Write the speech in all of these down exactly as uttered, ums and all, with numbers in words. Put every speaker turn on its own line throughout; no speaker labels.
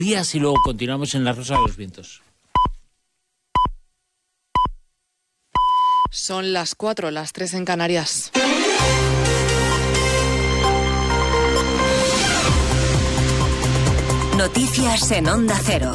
Días y luego continuamos en La Rosa de los Vientos.
Son las cuatro, las tres en Canarias.
Noticias en Onda Cero.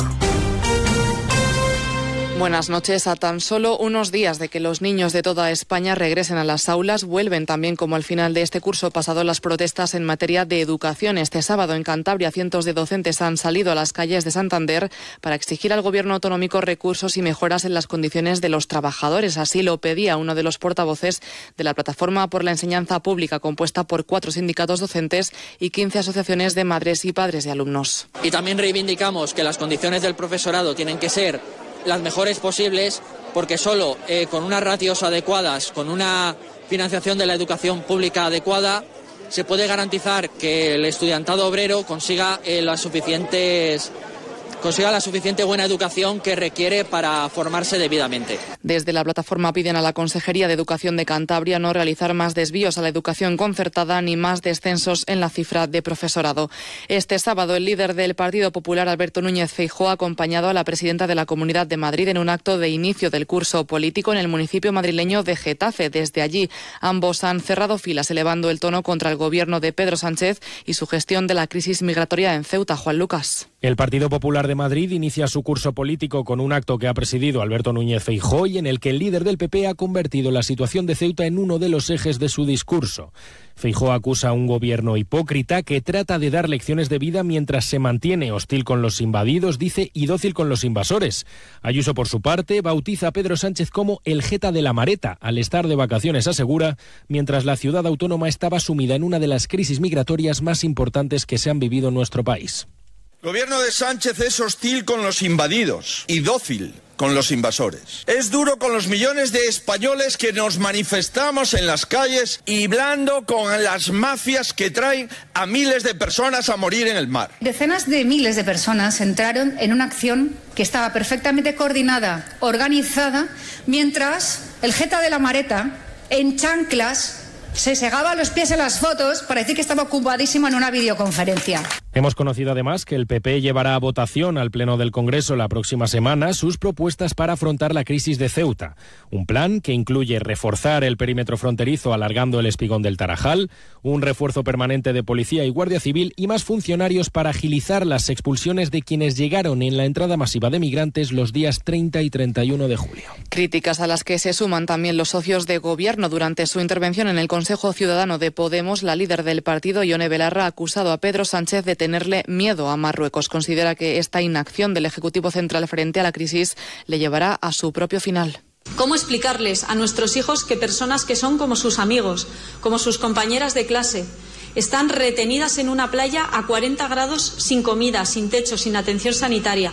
Buenas noches. A tan solo unos días de que los niños de toda España regresen a las aulas, vuelven también, como al final de este curso pasado, las protestas en materia de educación. Este sábado en Cantabria, cientos de docentes han salido a las calles de Santander para exigir al gobierno autonómico recursos y mejoras en las condiciones de los trabajadores. Así lo pedía uno de los portavoces de la Plataforma por la Enseñanza Pública, compuesta por cuatro sindicatos docentes y quince asociaciones de madres y padres de alumnos.
Y también reivindicamos que las condiciones del profesorado tienen que ser las mejores posibles, porque solo eh, con unas ratios adecuadas, con una financiación de la educación pública adecuada, se puede garantizar que el estudiantado obrero consiga eh, las suficientes consiga la suficiente buena educación que requiere para formarse debidamente.
Desde la plataforma piden a la Consejería de Educación de Cantabria no realizar más desvíos a la educación concertada ni más descensos en la cifra de profesorado. Este sábado, el líder del Partido Popular, Alberto Núñez Feijóo, ha acompañado a la presidenta de la Comunidad de Madrid en un acto de inicio del curso político en el municipio madrileño de Getafe. Desde allí, ambos han cerrado filas, elevando el tono contra el gobierno de Pedro Sánchez y su gestión de la crisis migratoria en Ceuta. Juan Lucas.
El Partido Popular de Madrid inicia su curso político con un acto que ha presidido Alberto Núñez Feijóo y en el que el líder del P P ha convertido la situación de Ceuta en uno de los ejes de su discurso. Feijóo acusa a un gobierno hipócrita que trata de dar lecciones de vida mientras se mantiene hostil con los invadidos, dice, y dócil con los invasores. Ayuso, por su parte, bautiza a Pedro Sánchez como el jeta de la mareta, al estar de vacaciones, asegura, mientras la ciudad autónoma estaba sumida en una de las crisis migratorias más importantes que se han vivido en nuestro país.
El gobierno de Sánchez es hostil con los invadidos y dócil con los invasores. Es duro con los millones de españoles que nos manifestamos en las calles y blando con las mafias que traen a miles de personas a morir en el mar.
Decenas de miles de personas entraron en una acción que estaba perfectamente coordinada, organizada, mientras el jeta de la mareta, en chanclas, se segaba los pies en las fotos para decir que estaba ocupadísimo en una videoconferencia.
Hemos conocido además que el P P llevará a votación al Pleno del Congreso la próxima semana sus propuestas para afrontar la crisis de Ceuta. Un plan que incluye reforzar el perímetro fronterizo alargando el espigón del Tarajal, un refuerzo permanente de policía y guardia civil y más funcionarios para agilizar las expulsiones de quienes llegaron en la entrada masiva de migrantes los días treinta y treinta y uno de julio.
Críticas a las que se suman también los socios de gobierno. Durante su intervención en el Consejo Ciudadano de Podemos, la líder del partido, Ione Belarra, ha acusado a Pedro Sánchez de tenerle miedo a Marruecos. Considera que esta inacción del Ejecutivo Central frente a la crisis le llevará a su propio final.
¿Cómo explicarles a nuestros hijos que personas que son como sus amigos, como sus compañeras de clase, están retenidas en una playa a cuarenta grados sin comida, sin techo, sin atención sanitaria?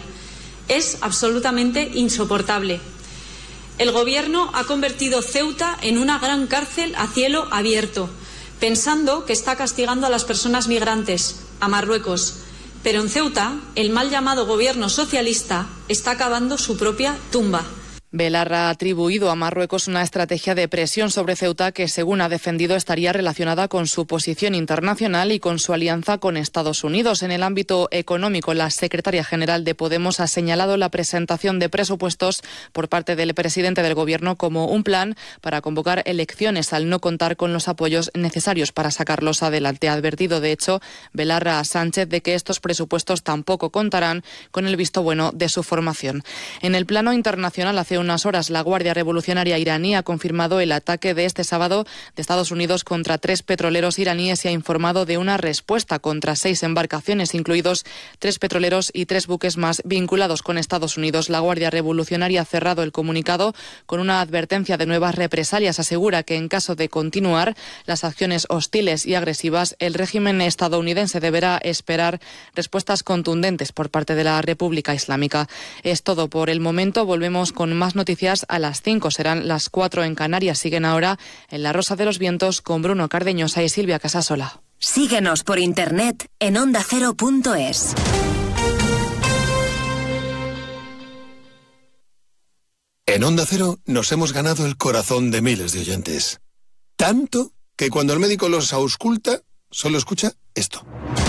Es absolutamente insoportable. El Gobierno ha convertido Ceuta en una gran cárcel a cielo abierto, pensando que está castigando a las personas migrantes, a Marruecos. Pero en Ceuta, el mal llamado Gobierno socialista está cavando su propia tumba.
Belarra ha atribuido a Marruecos una estrategia de presión sobre Ceuta que, según ha defendido, estaría relacionada con su posición internacional y con su alianza con Estados Unidos. En el ámbito económico, la secretaria general de Podemos ha señalado la presentación de presupuestos por parte del presidente del Gobierno como un plan para convocar elecciones al no contar con los apoyos necesarios para sacarlos adelante. Ha advertido, de hecho, Belarra a Sánchez de que estos presupuestos tampoco contarán con el visto bueno de su formación. En el plano internacional, hace unas horas, la Guardia Revolucionaria iraní ha confirmado el ataque de este sábado de Estados Unidos contra tres petroleros iraníes y ha informado de una respuesta contra seis embarcaciones, incluidos tres petroleros y tres buques más vinculados con Estados Unidos. La Guardia Revolucionaria ha cerrado el comunicado con una advertencia de nuevas represalias. Asegura que en caso de continuar las acciones hostiles y agresivas, el régimen estadounidense deberá esperar respuestas contundentes por parte de la República Islámica. Es todo por el momento. Volvemos con más noticias a las cinco. Serán las cuatro en Canarias. Siguen ahora en La Rosa de los Vientos con Bruno Cardeñosa y Silvia Casasola.
Síguenos por internet en onda cero punto es.
En Onda Cero nos hemos ganado el corazón de miles de oyentes. Tanto que cuando el médico los ausculta, solo escucha esto.